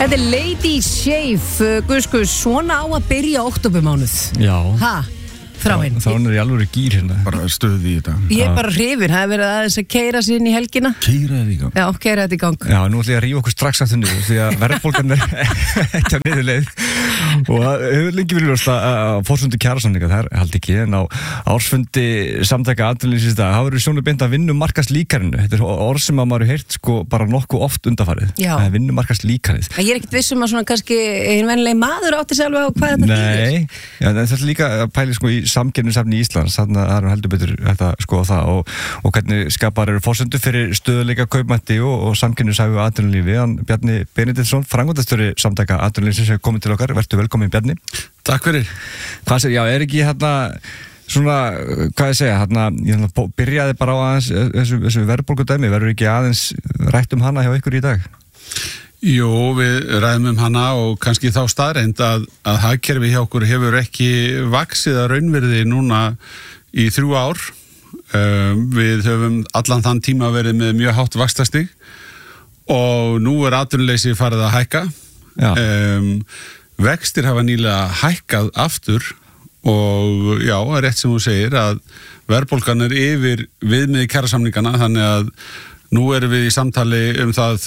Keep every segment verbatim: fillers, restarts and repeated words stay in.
Þetta er Lady Shave, Gus Gus, svona á að byrja októbermánuð. Já. Ha? Frá henni. Þá er í alveg gýr hérna. Bara stöði í þetta. Ég er bara hrifin, það er verið aðeins að keyra sér inn í helgina. Keyra þetta í gang. Já, keyra þetta í gang. Já, nú ætlum ég að rífa okkur strax aftur niður því að verðbólgan er ekki á niðurleið og það hefur lengi verið ljóst að fórsundi kjarasamninga, það er haldið ekki en á ársfundi samtaka atvinnulífsins í dag, það verður sjónu beint að vinnumarkaðslíkaninu. Þetta er orð sem að maður hefur heyrt sko bara nokkuð oft undanfarið. Já. Það er vinnumarkaðslíkanið. Ég er ekkert viss um að svona kannski ein venjuleg maður átti sig alveg á hvað þetta þýðir. Nei, já, en þetta er líka að pæli sko í samkeppnissafni Íslands, þannig að það er heldur betur þetta skoða það og, og hvernig skapar eru forsendur fyrir stöðuleika kaupmætti og, og samkeppnishæfu atvinnulífi. Hann Bjarni Benediktsson, framkvæmdastjóri samtaka atvinnulífsins, er kominn til okkar. Vertu velkominn, Bjarni. Takk fyrir. Hvað sér, já, er ekki hérna svona, hvað ég segja, hérna, ég byrjaði bara á aðeins þessu, þessu verðbólgudæmi, verður ekki aðeins rætt um hana hjá ykkur í dag? Jú, við ræðum um hana og kannski þá staðreind að, að hagkerfi hjá okkur hefur ekki vaxið að raunverði núna í þrjú ár. Um, við höfum allan þann tíma verið með mjög hátt vaxtastig og nú er atvinnuleysi farið að hækka. Um, vextir hafa nýlega hækkað aftur og já, rétt sem þú segir að verðbólgan er yfir viðmið kjarasamningana, þannig að nú erum við í samtali um það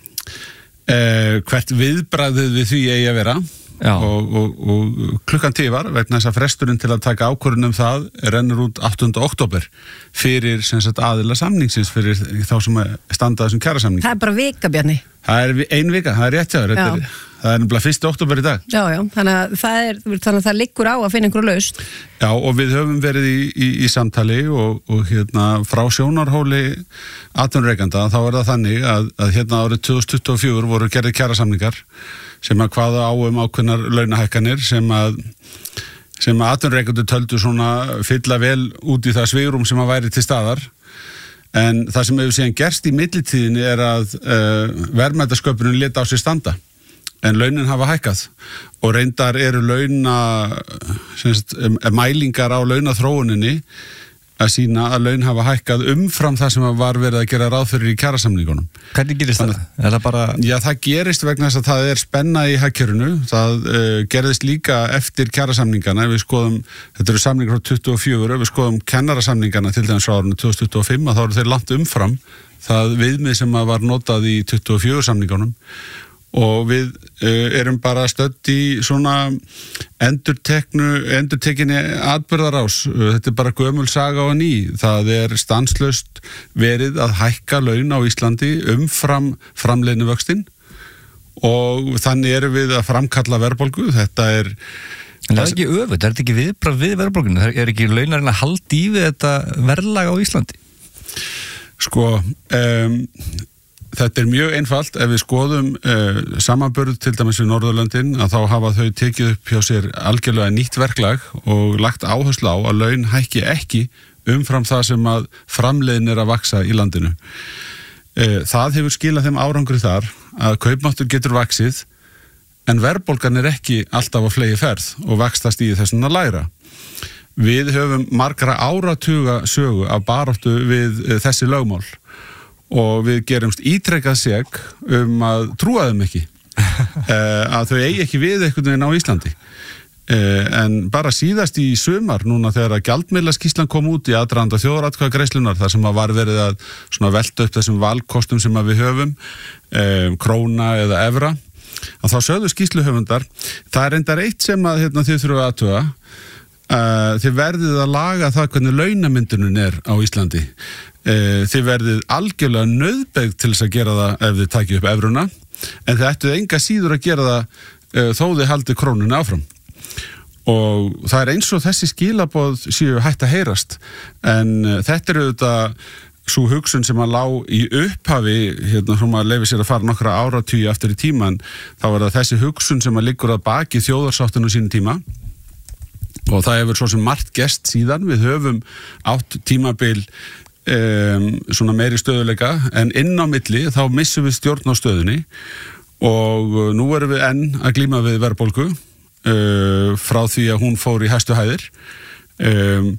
Eh, hvert viðbragðið við því eigi að vera og, og, og klukkan tifar vegna þess að fresturinn til að taka ákvörðun um það rennur út áttunda október fyrir sem sagt aðila samningsins fyrir þá sem standa þessum kjarasamning. Það er bara vika, Bjarni. Það er ein vika, það er rétt hjá þér. Það er nefnilega fyrsta október í dag. Já, já, þannig að það er, þannig að það liggur á að finna einhverju lausn. Já, og við höfum verið í, í, í samtali og, og hérna frá sjónarhóli atvinnurekanda, þá er það þannig að, að hérna árið tvö þúsund tuttugu og fjögur voru gerðir kjarasamningar sem að kvaða á um ákveðnar launahækkanir sem að sem að atvinnurekendur töldu svona fylla vel út í það svigrúm sem að væri til staðar. En það sem hefur síðan gerst í millitíðinni er að uh, verðmætasköpunin lét á sig standa en launin hafa hækkað og reyndar eru launa semst, mælingar á launaþróuninni að sína að laun hafa hækkað umfram það sem var verið að gera ráð fyrir í kjarasamningunum. Hvernig gerist það? Er það bara... Já, það gerist vegna þess að það er spenna í hagkerfinu. Það uh, gerðist líka eftir kjarasamningana. Við skoðum, þetta eru samningar frá tuttugu og fjögur, við skoðum kennarasamningana til dæmis frá árinu tvö þúsund tuttugu og fimm að þá eru þeir langt umfram það viðmið sem var notað í tuttugu og fjögur samningunum. Og við uh, erum bara stödd í svona endurteknu, endurtekinni atburðarás. Þetta er bara gömul saga og ný. Það er stanslaust verið að hækka laun á Íslandi umfram framleiðni vöxtinn og þannig erum við að framkalla verðbólgu. Þetta er... En það er ekki öfugt, er þetta ekki viðbragð við verðbólgunni? Er ekki launarinn að halda í við þetta verðlag á Íslandi? Sko... Um, Þetta er mjög einfalt, ef við skoðum uh, samanburð til dæmis við Norðurlöndin að þá hafa þau tekið upp hjá sér algjörlega nýtt verklag og lagt áherslu á að laun hækki ekki umfram það sem að framleiðin er að vaxa í landinu. Uh, það hefur skilað þeim árangri þar að kaupmáttur getur vaxið en verðbólgan er ekki alltaf á flegi ferð og vaxtast í þessum að læra. Við höfum margra áratuga sögu af baráttu við uh, þessi lögmál. Og við gerumst ítrekkað seg um að trúa þeim ekki að þau eigi ekki við einhvern veginn á Íslandi en bara síðast í sumar núna þegar að gjaldmiðlaskýrslan kom út í aðdraganda þjóðaratkvæðagreiðslunnar þar sem að var verið að svona velta upp þessum valkostum sem að við höfum um, króna eða evra að þá sögðu skýrsluhöfundar það er reyndar eitt sem að hérna, þið þurfum að athuga uh, þið verðið að laga það hvernig launamyndunin er á Íslandi. Þið verðið algjörlega nauðbeygt til þess að gera það ef þið takið upp evruna en þið ættuð enga síður að gera það þó þið haldið krónunni áfram og það er eins og þessi skilaboð séu hætt að heyrast en þetta er auðvitað svo hugsun sem að lá í upphafi hérna sem að leyfi sér að fara nokkra áratugi aftur í tíman þá er það þessi hugsun sem að liggur að baki þjóðarsáttinu sínum tíma og það hefur svo sem margt gerst síðan við höfum átt tímabil Um, svona meiri stöðuleika en inn á milli þá missum við stjórn á stöðunni og uh, nú erum við enn að glíma við verðbólgu uh, frá því að hún fór í hæstu hæðir um,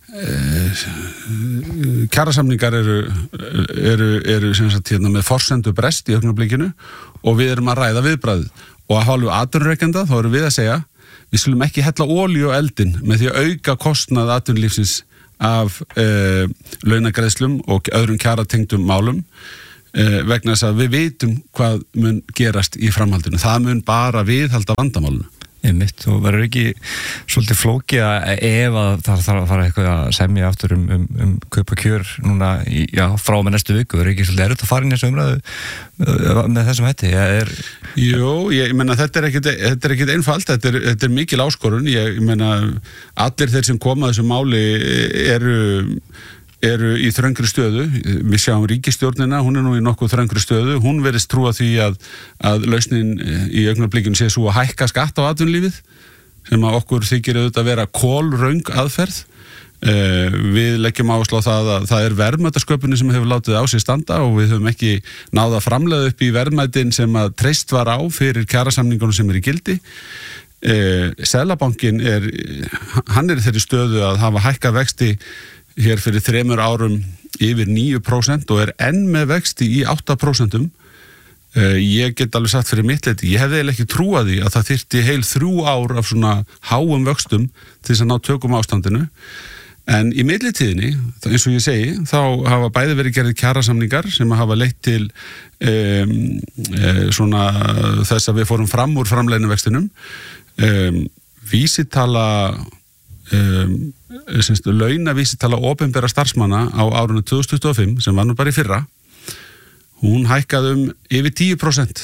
kjarasamningar eru, eru, eru sem sagt, hérna, með forsendu brest í augnablikinu og við erum að ræða viðbragðið og að hálfu atvinnurekenda þá erum við að segja við skulum ekki hella olíu á eldin með því að auka kostnað atvinnulífsins af eh, launagreiðslum og öðrum kjaratengdum málum eh, vegna þess að við vitum hvað mun gerast í framhaldinu. Það mun bara viðhalda vandamálinu. Einmitt, og verður ekki svolítið flókið að ef að það þarf að fara eitthvað að semja aftur um, um, um kaupa kjör núna í, já, frá með næstu viku, verður ekki svolítið erfitt að fara inn í þessu umræðu með þessum hætti? Er... Jú, ég menna þetta er ekkit, þetta er ekkit einfalt, þetta er, þetta er mikil áskorun, ég, ég menna allir þeir sem koma að þessu máli eru eru í þröngri stöðu, við sjáum ríkisstjórnina, hún er nú í nokkuð þröngri stöðu, hún verðist trúa því að, að lausnin í augnablikinu sé svo að hækka skatt á atvinnulífið, sem að okkur þykir auðvitað að vera kolröng aðferð. Eh, við leggjum áherslu á það að það er verðmætasköpunin sem hefur látið á sig standa og við höfum ekki náð að framleiða upp í verðmætin sem að treyst var á fyrir kjarasamningunum sem er í gildi. Eh, Seðlabankinn er, hann er í þeirri stöðu að hafa hækka vexti hér fyrir þremur árum yfir níu prósent og er enn með vexti í átta prósentum. Uh, ég get alveg sagt fyrir mitt leyti, ég hefði ekki trúað því að það þyrfti heil þrjú ár af svona háum vöxtum til þess að ná tökum ástandinu. En í millitíðinni, eins og ég segi, þá hafa bæði verið gerðir kjarasamningar sem hafa leitt til um, uh, svona þess að við fórum fram úr framleiðinu vextinum. Um, vísitala Um, launavísitala opinbera starfsmanna á árinu tvö þúsund tuttugu og fimm sem var nú bara í fyrra hún hækkaði um yfir tíu prósent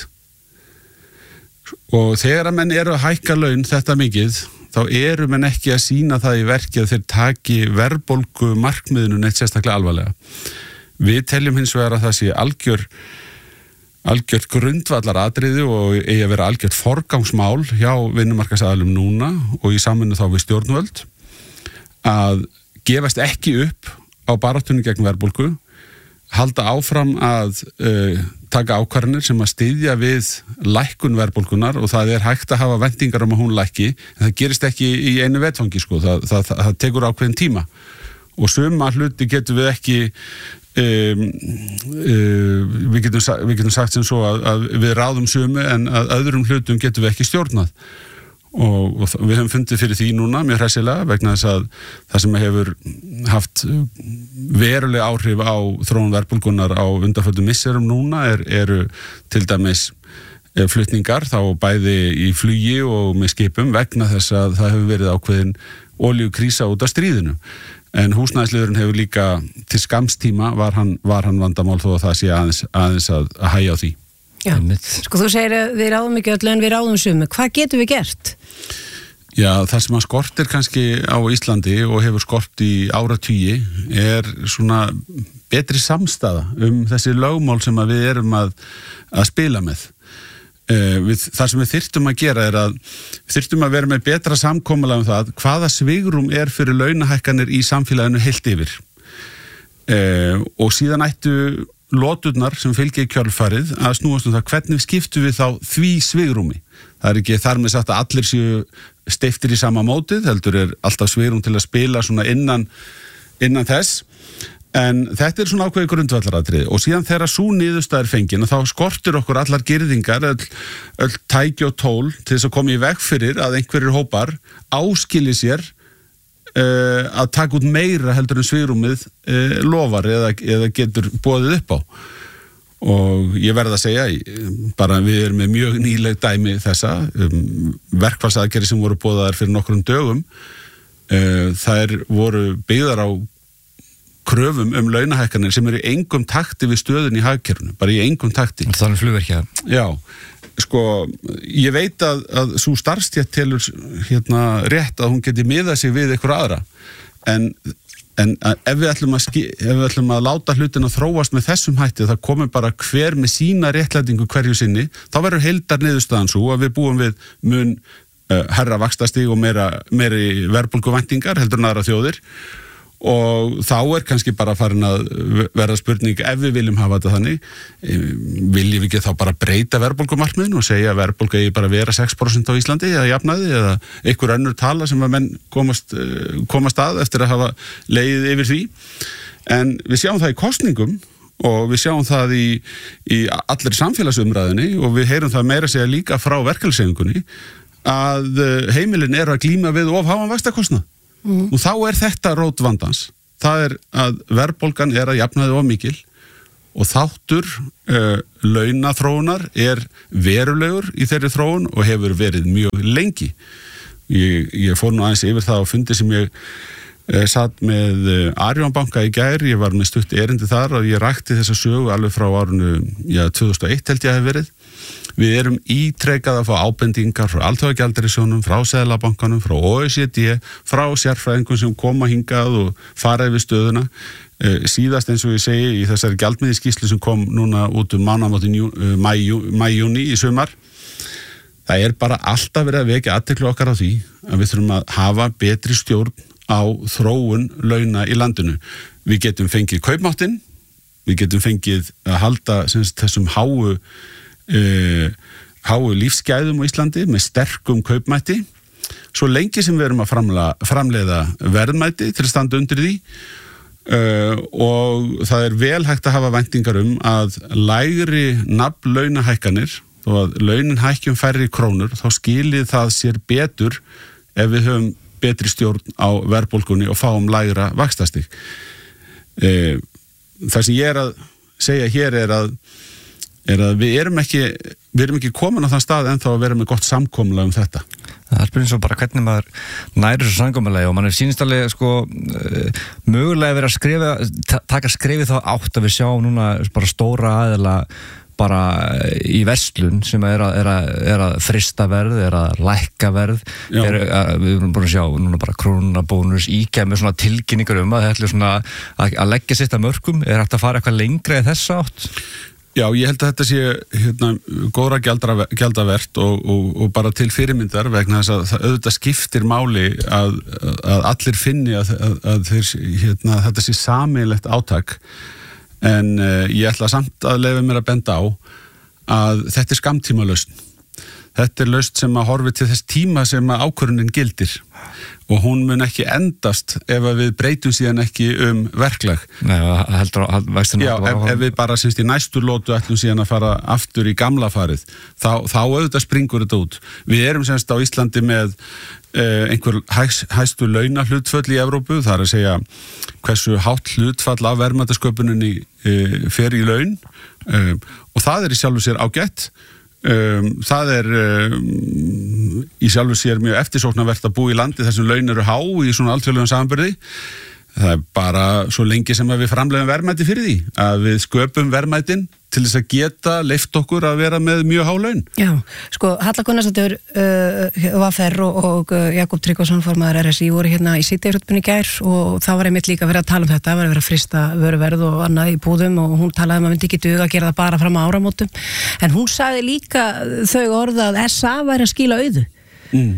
og þegar að menn eru að hækka laun þetta mikið þá eru menn ekki að sýna það í verki að þeir taki verðbólgu markmiðinu neitt sérstaklega alvarlega. Við teljum hins vegar að það sé algjör algjört grundvallar atriði og eigi að vera algjört forgangsmál hjá vinnumarkaðsaðilum núna og í samvinnu þá við stjórnvöld að gefast ekki upp á baráttunni gegn verðbólgu, halda áfram að uh, taka ákvarðanir sem að styðja við lækkun verðbólgunar og það er hægt að hafa væntingar um að hún lækki en það gerist ekki í einu vetfangi sko, það, það, það, það tekur ákveðin tíma og suma hluti getum við ekki Um, uh, við, getum, við getum sagt sem svo að, að við ráðum sumu en að öðrum hlutum getum við ekki stjórnað og, og við höfum fundið fyrir því núna mjög hressilega vegna þess að það sem hefur haft veruleg áhrif á þróun verðbólgunnar á undanförnum misserum núna er, eru til dæmis flutningar þá bæði í flugi og með skipum vegna þess að það hefur verið ákveðin olíukrísa út af stríðinu. En húsnæðisliðurinn hefur líka til skamstíma var hann, var hann vandamál þó að það sé aðeins, aðeins að, að hægja á því. Já, sko þú segir að við ráðum ekki öllu en við ráðum sumu. Hvað getum við gert? Já, það sem að skortir kannski á Íslandi og hefur skort í áratugi er svona betri samstaða um þessi lögmál sem að við erum að, að spila með. Uh, við, það sem við þyrftum að gera er að við þyrftum að vera með betra samkomulag um það hvaða svigrúm er fyrir launahækkanir í samfélaginu heilt yfir uh, og síðan ættu loturnar sem fylgja í kjölfarið að snúast um það hvernig skiptum við þá því svigrúmi. Það er ekki þar með sagt að allir séu steyptir í sama mótið, heldur er alltaf svigrúm til að spila svona innan, innan þess. En þetta er svona ákveði grundvallaratriði og síðan þegar sú niðurstaða er fengin þá skortur okkur allar girðingar, öll, öll tæki og tól til þess að koma í veg fyrir að einhverjir hópar áskilji sér uh, að taka út meira heldur en svigrúmið uh, lofar eða, eða getur boðið upp á. Og ég verð að segja, bara við erum með mjög nýleg dæmi þessa, um, verkfallsaðgerðir sem voru boðaðar fyrir nokkrum dögum, uh, þær voru byggðar á kröfum um launahækkanir sem eru í engum takti við stöðun í hagkerfinu, bara í engum takti. Það er flugverkja. Já, sko, ég veit að, að svo starfstétt telur hérna rétt að hún geti miðað sig við ykkur aðra, en, en ef við ætlum að, ef við ætlum að láta hlutin að þróast með þessum hætti, það komur bara hver með sína réttlætingu hverju sinni, þá verður heildar niðurstaðan svo að við búum við mun uh, herra vaxtastig og meira, meiri verðbólguvæntingar heldur en aðra þjóðir og þá er kannski bara farin að verða spurning ef við viljum hafa þetta þannig, viljum við ekki þá bara breyta verðbólgumarkmiðinu og segja að verðbólga eigi bara vera sex prósent á Íslandi eða jafnaði eða einhver önnur tala sem að menn komast, komast að eftir að hafa legið yfir því. En við sjáum það í kosningum og við sjáum það í, í allir samfélagsumræðinni og við heyrum það meira segja líka frá verkalýðshreyfingunni að heimilin eru að glíma við of háan vaxtakostnað. Mm. Og þá er þetta rót vandans. Það er að verðbólgan er að jafnaði of mikil og þáttur uh, launaþróunar er verulegur í þeirri þróun og hefur verið mjög lengi. Ég, ég fór nú aðeins yfir það á fundi sem ég uh, satt með uh, Arion banka í gær, ég var með stutt erindi þar og ég rakti þessa sögu alveg frá árinu já, tvö þúsund og eitt held ég að hef verið. Við erum ítrekað að fá ábendingar frá Alþjóðagjaldeyrissjóðnum, frá Seðlabankanum, frá O E C D, frá sérfræðingum sem koma hingað og fara yfir stöðuna. Síðast eins og ég segi í þessari gjaldmiðilsskýrslu sem kom núna út um mánaðamótin maí-júní í sumar. Það er bara alltaf verið að vekja athygli okkar á því að við þurfum að hafa betri stjórn á þróun launa í landinu. Við getum fengið kaupmáttinn, við getum fengið að halda semst, þessum háu Uh, háu lífsgæðum á Íslandi með sterkum kaupmætti svo lengi sem við erum að framlega, framleiða verðmætti til að standa undir því uh, og það er vel hægt að hafa væntingar um að lægri nafnlaunahækkanir þó að launin hækkjum færri krónur þá skilir það sér betur ef við höfum betri stjórn á verðbólgunni og fáum lægra vaxtastig. uh, Það sem ég er að segja hér er að er að við erum ekki við erum ekki komin á þann stað ennþá að vera með gott samkomulag um þetta. Það er spurning svo bara hvernig maður næri þessu samkomulagi og mann er sýnistallega sko mögulega verið að skrifa taka skrifið þá átt að við sjáum núna bara stóra aðila bara í verslun sem er að, er að, er að frista verð, er að lækka verð, er að, við erum búin að sjá núna bara krónabónus, íkja með svona tilkynningar um að þetta er svona að, að leggja sitt að mörkum, er hægt að fara eitthvað lengra í þessa átt? Já, ég held að þetta sé hérna, góðra gjaldra, gjaldavert og, og, og bara til fyrirmyndar vegna þess að það auðvitað skiptir máli að, að allir finni að, að, að þeir, hérna, þetta sé sameiginlegt átak en uh, ég ætla samt að leyfa mér að benda á að þetta er skammtímalausn. Þetta er lausn sem að horfi til þess tíma sem að ákvörðunin gildir og hún mun ekki endast ef við breytum síðan ekki um verklag. Nei, heldur að vextina... Já, ef, ef við bara semst í næstu lótu ætlum síðan að fara aftur í gamla farið, þá, þá auðvitað springur þetta út. Við erum semst á Íslandi með uh, einhver hæs, hæstu launahlutföll í Evrópu, það er að segja hversu hátt hlutfall af verðmætasköpuninni uh, fer í laun uh, og það er í sjálfu sér ágætt. Um, það er um, í sjálfu sér mjög eftirsóknarvert að búa í landi þessum laun eru há í svona alþjóðlegum samanburði. Það er bara svo lengi sem við framleiðum verðmæti fyrir því að við sköpum verðmætin til þess að geta leyft okkur að vera með mjög há laun. Já, sko Halla Gunnarsdóttir uh, V R og, og Jakob Tryggvason formaður R S I voru hérna í síðdegisútvarpinu í gær og það var einmitt líka verið að tala um þetta, var að vera að frysta vöruverð og annað í búðum og hún talaði um að myndi ekki duga að gera það bara fram á áramótum en hún sagði líka þau orða að S A væri að skila auðu. Mm.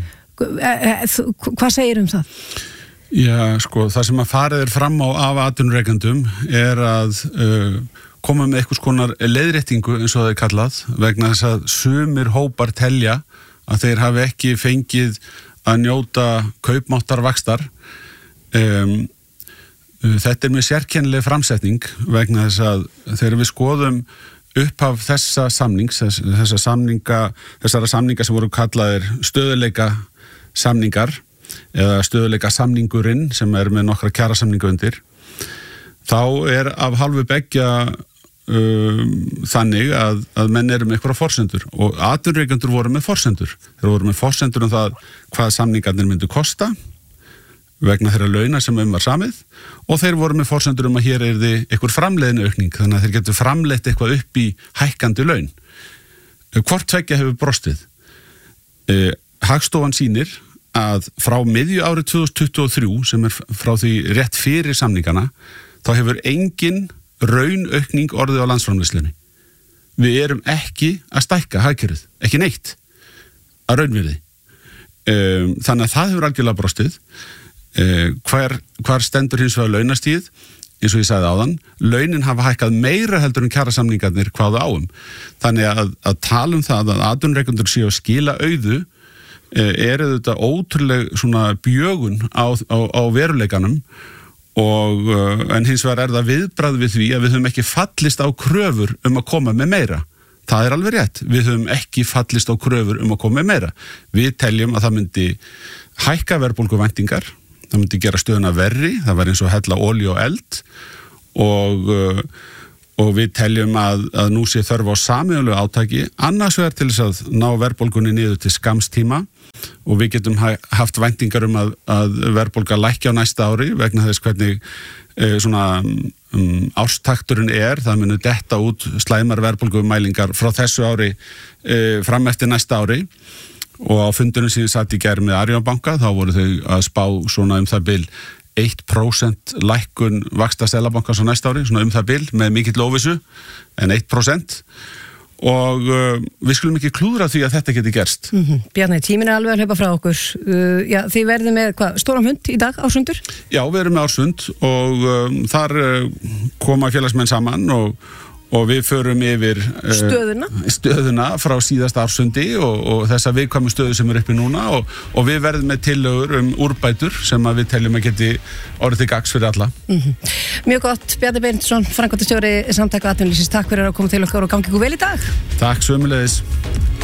Hvað segir um það? Já, sko, það sem að farið er fram á af atvinnurekendum er að uh, koma með eitthvað konar leiðréttingu eins og það er kallað vegna þess að sumir hópar telja að þeir hafi ekki fengið að njóta kaupmáttarvaxtar. Um, þetta er mjög sérkennileg framsetning vegna þess að þegar við skoðum upphaf þessa samnings, þess, þessa samninga, þessara samninga sem voru kallaðir stöðuleika samningar eða stöðuleika samningurinn sem er með nokkra kjarasamninga undir, þá er af hálfu beggja um, þannig að, að menn eru með eitthvað forsendur og atvinnurekendur voru með forsendur. Þeir voru með forsendur um það hvað samningarnir myndu kosta vegna þeirra launa sem um var samið og þeir voru með forsendur um að hér er þið eitthvað framleiðinu aukning þannig að þeir getur framleitt eitthvað upp í hækkandi laun. Hvort tveggja hefur brostið. Eh, Hagstofan sýnir að frá miðju árið tvö þúsund tuttugu og þrjú sem er frá því rétt fyrir samningana þá hefur engin raunaukning orðið á landsframleiðslunni. Við erum ekki að stækka hagkerfið, ekki neitt að raunvirði. Um, þannig að það hefur algjörlega brostið. uh, hver, hvar stendur hins vegar launastíð, eins og ég sagði áðan, launin hafa hækkað meira heldur en kjarasamningarnir kváðu áum. Þannig að, að tala um það að atvinnurekendur séu að skila auðu er þetta ótrúleg svona bjögun á, á, á veruleikanum og en hins vegar er það viðbragð við því að við höfum ekki fallist á kröfur um að koma með meira. Það er alveg rétt. Við höfum ekki fallist á kröfur um að koma með meira. Við teljum að það myndi hækka verðbólguvæntingar, það myndi gera stöðuna verri, það var eins og hella olíu og eld og, og við teljum að, að nú sé þörf á sameiginlegu átaki, annars vegar til þess að ná verðbólgunni niður til skamstíma og við getum haft væntingar um að, að verðbólga lækki á næsta ári vegna þess hvernig e, svona um, árstakturinn er, það munu detta út slæmar verðbólgumælingar frá þessu ári e, fram eftir næsta ári. Og á fundunum sem ég satt í gær með Arion banka þá voru þau að spá svona um það bil eitt prósent lækkun vaxta Seðlabankans á næsta ári, svona um það bil með mikill óvissu en eitt prósent og uh, við skulum ekki klúðra því að þetta geti gerst. Mm-hmm. Bjarni, tíminn er alveg að hlaupa frá okkur. Uh, já, þið verðum með hvað, stóran fund í dag, ársundur? Já, við erum með ársfund og um, þar uh, koma félagsmenn saman og og við förum yfir stöðuna, uh, stöðuna frá síðasta ársundi og, og þessa viðkvæmu stöðu sem er uppi núna og, og við verðum með tillögur um úrbætur sem að við teljum að geti orðið til gagns fyrir alla. Mm-hmm. Mjög gott, Bjarni Benediktsson, framkvæmdastjóri Samtaka atvinnulífsins, takk fyrir að koma til okkar og gangi ykkur vel í dag. Takk sömuleiðis.